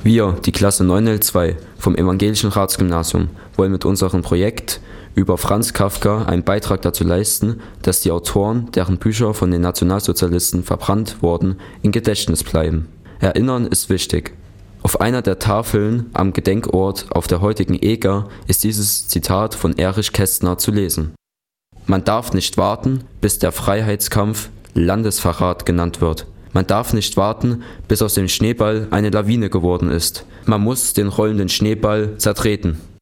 Wir, die Klasse 9L2 vom Evangelischen Ratsgymnasium, wollen mit unserem Projekt über Franz Kafka einen Beitrag dazu leisten, dass die Autoren, deren Bücher von den Nationalsozialisten verbrannt wurden, im Gedächtnis bleiben. Erinnern ist wichtig. Auf einer der Tafeln am Gedenkort auf der heutigen Eger ist dieses Zitat von Erich Kästner zu lesen. Man darf nicht warten, bis der Freiheitskampf Landesverrat genannt wird. Man darf nicht warten, bis aus dem Schneeball eine Lawine geworden ist. Man muss den rollenden Schneeball zertreten.